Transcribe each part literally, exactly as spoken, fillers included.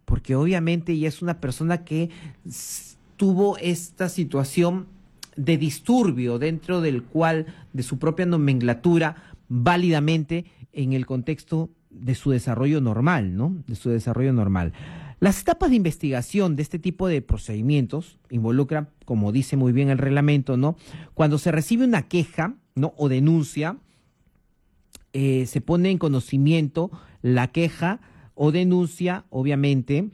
porque obviamente ella es una persona que tuvo esta situación de disturbio dentro del cual, de su propia nomenclatura, válidamente en el contexto de su desarrollo normal, ¿no? De su desarrollo normal. Las etapas de investigación de este tipo de procedimientos involucran, como dice muy bien el reglamento, ¿no? Cuando se recibe una queja, ¿no? O denuncia, eh, se pone en conocimiento la queja o denuncia, obviamente,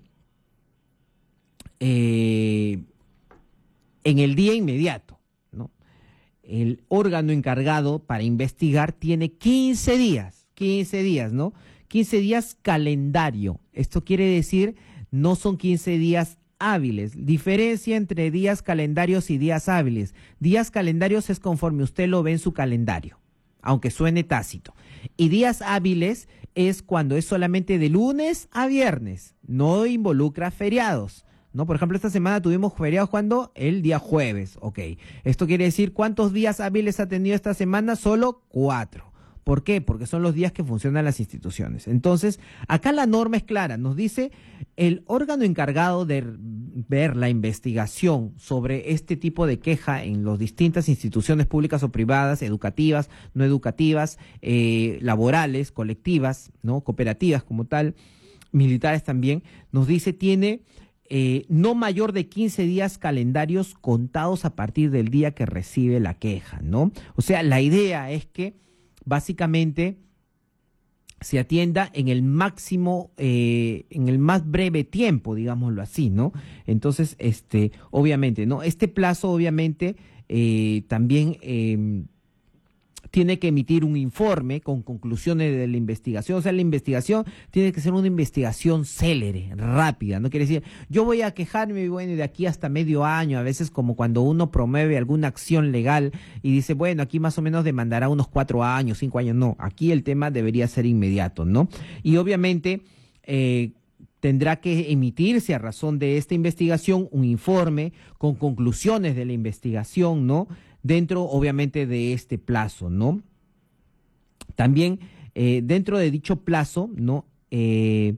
eh, en el día inmediato, ¿no? El órgano encargado para investigar tiene quince días, quince días, ¿no? quince días calendario. Esto quiere decir, no son quince días hábiles. Diferencia entre días calendarios y días hábiles. Días calendarios es conforme usted lo ve en su calendario, aunque suene tácito. Y días hábiles es cuando es solamente de lunes a viernes, no involucra feriados, ¿no? Por ejemplo, esta semana tuvimos feriados cuando el día jueves, ok. Esto quiere decir, ¿cuántos días hábiles ha tenido esta semana? Solo cuatro. ¿Por qué? Porque son los días que funcionan las instituciones. Entonces, acá la norma es clara, nos dice el órgano encargado de ver la investigación sobre este tipo de queja en las distintas instituciones públicas o privadas, educativas, no educativas, eh, laborales, colectivas, ¿no? Cooperativas como tal, militares también, nos dice tiene eh, no mayor de quince días calendarios contados a partir del día que recibe la queja, ¿no? O sea, la idea es que básicamente se atienda en el máximo, eh, en el más breve tiempo, digámoslo así, ¿no? Entonces, este, obviamente, ¿no? Este plazo, obviamente, eh, también eh, tiene que emitir un informe con conclusiones de la investigación. O sea, la investigación tiene que ser una investigación célere, rápida. No quiere decir, yo voy a quejarme, bueno, de aquí hasta medio año, a veces como cuando uno promueve alguna acción legal y dice, bueno, aquí más o menos demandará unos cuatro años, cinco años. No, aquí el tema debería ser inmediato, ¿no? Y obviamente eh, tendrá que emitirse a razón de esta investigación un informe con conclusiones de la investigación, ¿no? Dentro, obviamente, de este plazo, ¿no? También, eh, dentro de dicho plazo, ¿no? Eh,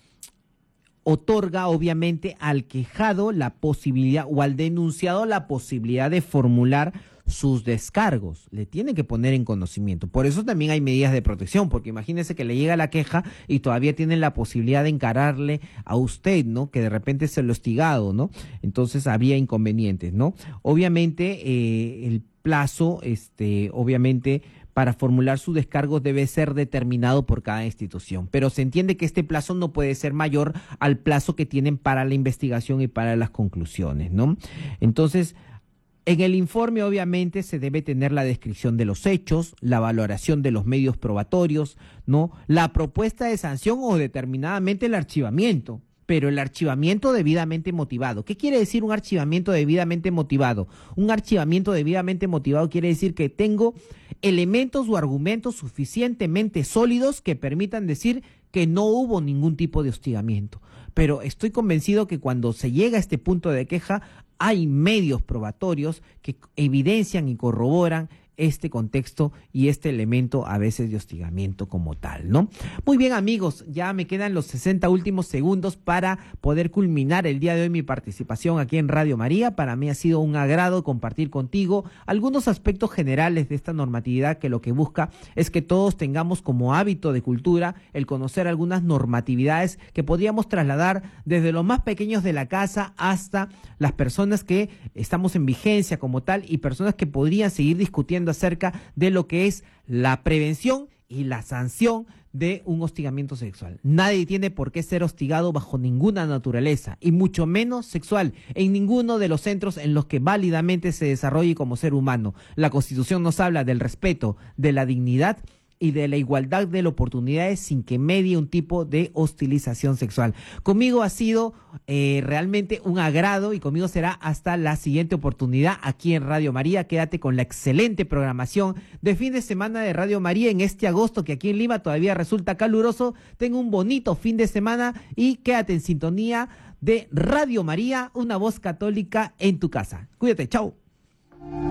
otorga, obviamente, al quejado la posibilidad, o al denunciado la posibilidad de formular sus descargos. Le tiene que poner en conocimiento. Por eso también hay medidas de protección, porque imagínese que le llega la queja y todavía tienen la posibilidad de encararle a usted, ¿no? Que de repente se lo ha hostigado, ¿no? Entonces habría inconvenientes, ¿no? Obviamente, eh, el plazo, este, obviamente, para formular su descargo debe ser determinado por cada institución, pero se entiende que este plazo no puede ser mayor al plazo que tienen para la investigación y para las conclusiones, ¿no? Entonces, en el informe, obviamente, se debe tener la descripción de los hechos, la valoración de los medios probatorios, ¿no? La propuesta de sanción o determinadamente el archivamiento, pero el archivamiento debidamente motivado. ¿Qué quiere decir un archivamiento debidamente motivado? Un archivamiento debidamente motivado quiere decir que tengo elementos o argumentos suficientemente sólidos que permitan decir que no hubo ningún tipo de hostigamiento. Pero estoy convencido que cuando se llega a este punto de queja, hay medios probatorios que evidencian y corroboran este contexto y este elemento a veces de hostigamiento como tal, ¿no? Muy bien, amigos, ya me quedan los sesenta últimos segundos para poder culminar el día de hoy mi participación aquí en Radio María. Para mí ha sido un agrado compartir contigo algunos aspectos generales de esta normatividad que lo que busca es que todos tengamos como hábito de cultura el conocer algunas normatividades que podríamos trasladar desde los más pequeños de la casa hasta las personas que estamos en vigencia como tal y personas que podrían seguir discutiendo acerca de lo que es la prevención y la sanción de un hostigamiento sexual. Nadie tiene por qué ser hostigado bajo ninguna naturaleza, y mucho menos sexual, en ninguno de los centros en los que válidamente se desarrolle como ser humano. La Constitución nos habla del respeto, de la dignidad y de la igualdad de oportunidades sin que medie un tipo de hostilización sexual. Conmigo ha sido eh, realmente un agrado y conmigo será hasta la siguiente oportunidad aquí en Radio María. Quédate con la excelente programación de fin de semana de Radio María en este agosto que aquí en Lima todavía resulta caluroso. Ten un bonito fin de semana y quédate en sintonía de Radio María, una voz católica en tu casa. Cuídate, chao.